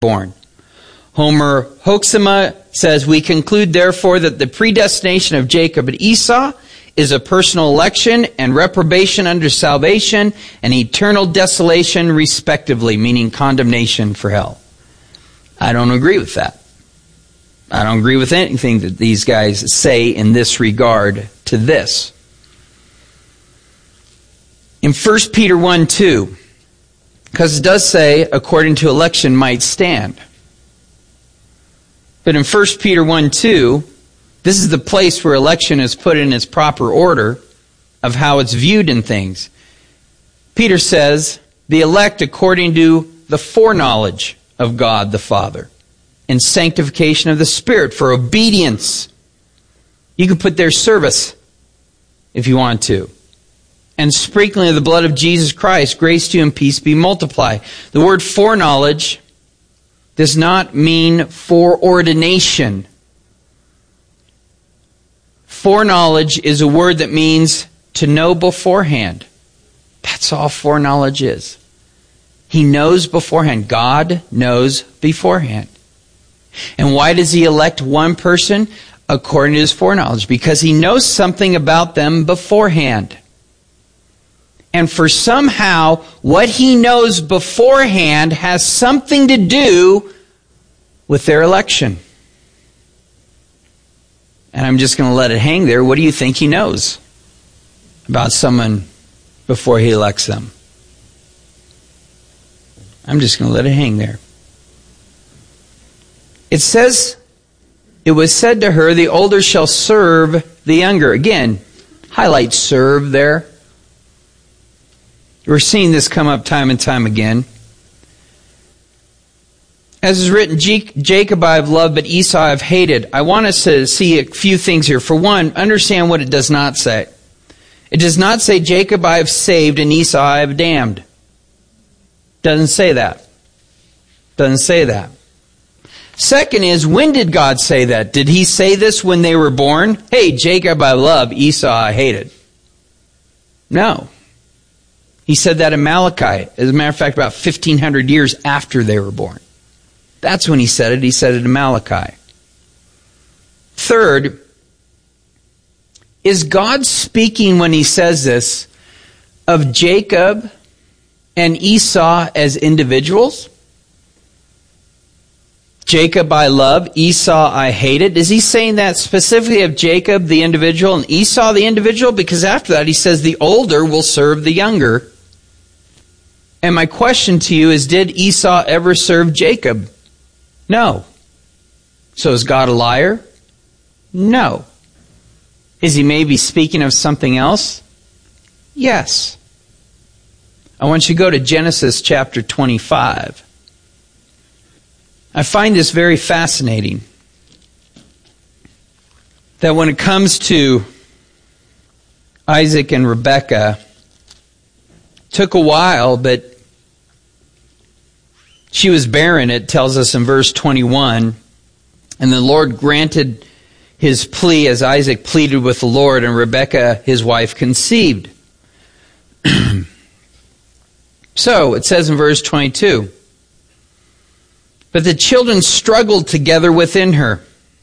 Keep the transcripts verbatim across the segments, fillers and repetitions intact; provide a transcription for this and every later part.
born. Homer Hoeksema says, we conclude therefore that the predestination of Jacob and Esau is a personal election and reprobation under salvation and eternal desolation respectively, meaning condemnation for hell. I don't agree with that. I don't agree with anything that these guys say in this regard to this. In First Peter one two, because it does say, according to election might stand. But in First Peter one two, this is the place where election is put in its proper order of how it's viewed in things. Peter says, the elect according to the foreknowledge of God the Father and sanctification of the Spirit for obedience. You can put their service if you want to. And sprinkling of the blood of Jesus Christ, grace to you and peace be multiplied. The word foreknowledge does not mean foreordination. Foreknowledge is a word that means to know beforehand. That's all foreknowledge is. He knows beforehand. God knows beforehand. And why does he elect one person? According to his foreknowledge. Because he knows something about them beforehand. And for somehow, what he knows beforehand has something to do with their election. And I'm just going to let it hang there. What do you think he knows about someone before he elects them? I'm just going to let it hang there. It says, it was said to her, the older shall serve the younger. Again, highlight serve there. We're seeing this come up time and time again. As is written, Jacob I have loved, but Esau I have hated. I want us to see a few things here. For one, understand what it does not say. It does not say Jacob I have saved and Esau I have damned. Doesn't say that. Doesn't say that. Second is, when did God say that? Did he say this when they were born? Hey, Jacob I love, Esau I hated. No. He said that in Malachi. As a matter of fact, about fifteen hundred years after they were born. That's when he said it. He said it in Malachi. Third, is God speaking when he says this of Jacob and Esau as individuals? Jacob I love, Esau I hated. Is he saying that specifically of Jacob the individual and Esau the individual? Because after that he says the older will serve the younger. And my question to you is, did Esau ever serve Jacob? No. So is God a liar? No. Is he maybe speaking of something else? Yes. I want you to go to Genesis chapter twenty-five. I find this very fascinating. That when it comes to Isaac and Rebekah, it took a while, but she was barren, it tells us in verse twenty-one. And the Lord granted his plea as Isaac pleaded with the Lord, and Rebekah, his wife, conceived. So, it says in verse twenty-two, but the children struggled together within her.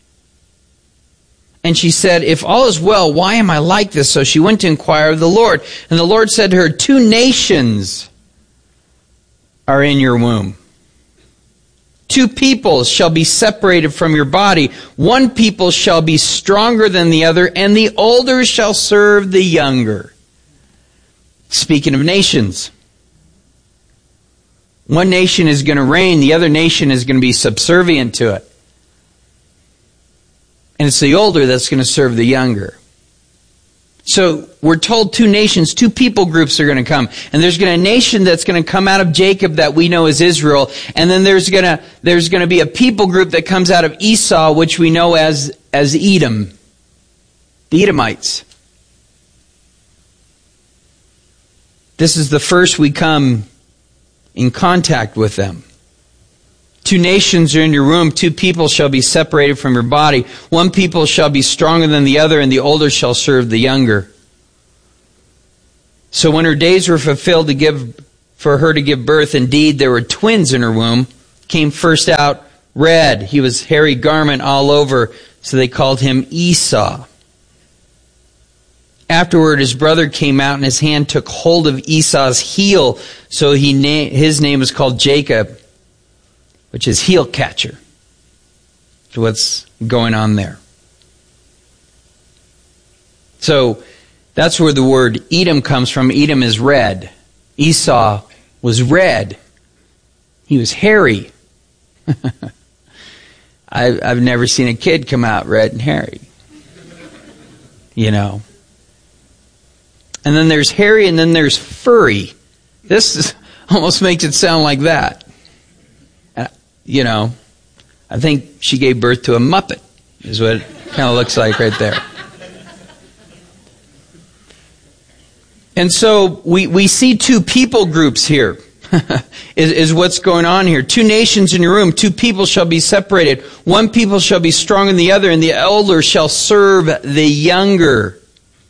And she said, if all is well, why am I like this? So she went to inquire of the Lord. And the Lord said to her, two nations are in your womb. Two peoples shall be separated from your body. One people shall be stronger than the other, and the older shall serve the younger. Speaking of nations, one nation is going to reign, the other nation is going to be subservient to it. And it's the older that's going to serve the younger. So we're told two nations, two people groups are going to come. And there's going to be a nation that's going to come out of Jacob that we know as Israel. And then there's going to, there's going to be a people group that comes out of Esau, which we know as, as Edom. The Edomites. This is the first we come in contact with them. Two nations are in your womb, two people shall be separated from your body. One people shall be stronger than the other, and the older shall serve the younger. So when her days were fulfilled to give for her to give birth, indeed there were twins in her womb. came first out red. He was hairy garment all over, so they called him Esau. Afterward, his brother came out, and his hand took hold of Esau's heel, so he na- his name was called Jacob, which is heel catcher. So what's going on there? So that's where the word Edom comes from. Edom is red. Esau was red. He was hairy. I've, I've never seen a kid come out red and hairy. You know. And then there's hairy, and then there's furry. This is, almost makes it sound like that. Uh, you know, I think she gave birth to a Muppet, is what it kind of looks like right there. And so we, we see two people groups here, is, is what's going on here. Two nations in your room, two people shall be separated. One people shall be stronger than the other, and the elder shall serve the younger.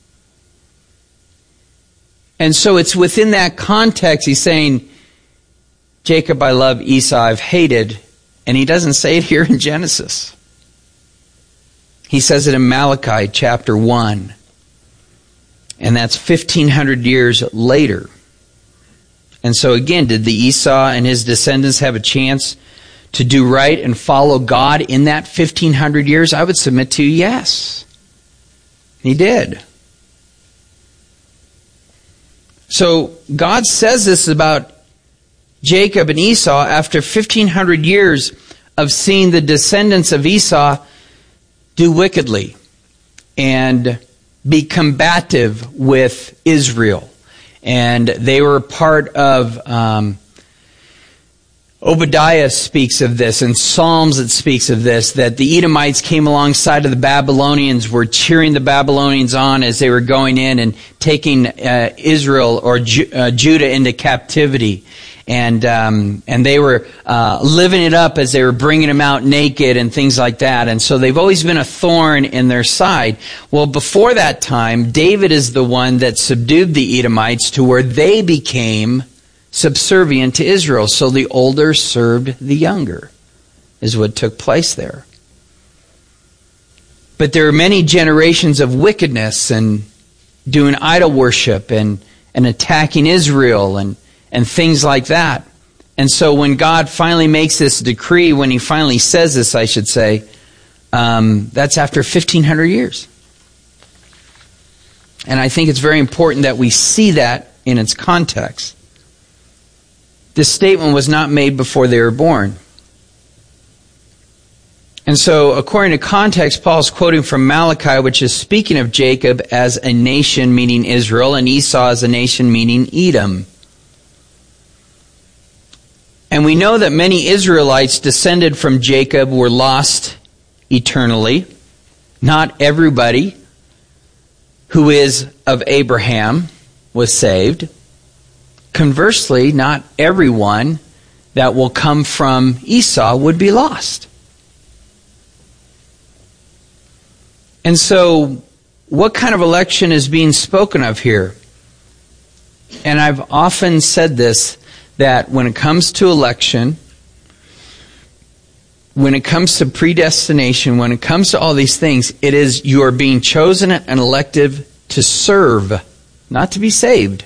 And so it's within that context, he's saying, Jacob I love, Esau I've hated. And he doesn't say it here in Genesis. He says it in Malachi chapter one. And that's fifteen hundred years later. And so again, did the Esau and his descendants have a chance to do right and follow God in that fifteen hundred years? I would submit to you, yes. He did. So God says this about Jacob and Esau after fifteen hundred years of seeing the descendants of Esau do wickedly and be combative with Israel. And they were part of, um, Obadiah speaks of this, and Psalms it speaks of this, that the Edomites came alongside of the Babylonians, were cheering the Babylonians on as they were going in and taking uh, Israel or Ju- uh, Judah into captivity. And um, and they were uh, living it up as they were bringing them out naked and things like that. And so they've always been a thorn in their side. Well, before that time, David is the one that subdued the Edomites to where they became subservient to Israel. So the older served the younger, is what took place there. But there are many generations of wickedness and doing idol worship and, and attacking Israel and and things like that. And so when God finally makes this decree, when he finally says this, I should say, um, that's after fifteen hundred years. And I think it's very important that we see that in its context. This statement was not made before they were born. And so, according to context, Paul's quoting from Malachi, which is speaking of Jacob as a nation, meaning Israel, and Esau as a nation, meaning Edom. And we know that many Israelites descended from Jacob were lost eternally. Not everybody who is of Abraham was saved. Conversely, not everyone that will come from Esau would be lost. And so, what kind of election is being spoken of here? And I've often said this, that when it comes to election, when it comes to predestination, when it comes to all these things, it is you are being chosen and elected to serve, not to be saved,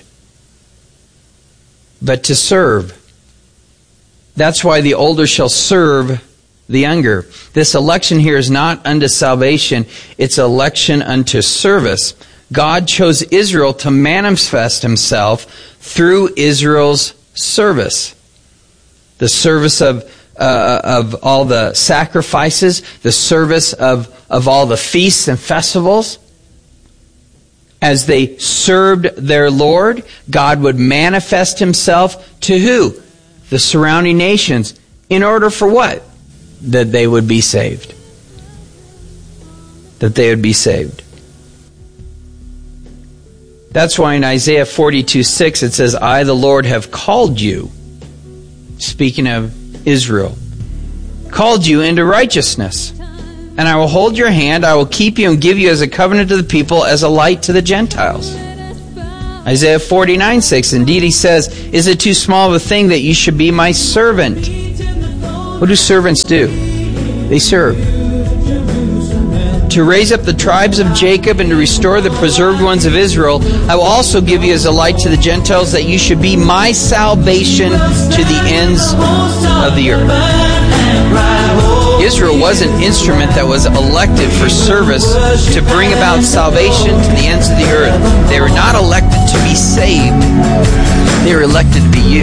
but to serve. That's why the older shall serve the younger. This election here is not unto salvation, it's election unto service. God chose Israel to manifest himself through Israel's service. The service of uh, of all the sacrifices, the service of, of all the feasts and festivals. As they served their Lord, God would manifest himself to who? The surrounding nations. In order for what? That they would be saved. That they would be saved. That's why in Isaiah forty-two six it says, I, the Lord, have called you, speaking of Israel, called you into righteousness. And I will hold your hand, I will keep you and give you as a covenant to the people, as a light to the Gentiles. Isaiah forty-nine six, indeed he says, is it too small of a thing that you should be my servant? What do servants do? They serve. To raise up the tribes of Jacob and to restore the preserved ones of Israel, I will also give you as a light to the Gentiles, that you should be my salvation to the ends of the earth. Israel was an instrument that was elected for service to bring about salvation to the ends of the earth. They were not elected to be saved. They were elected to be used.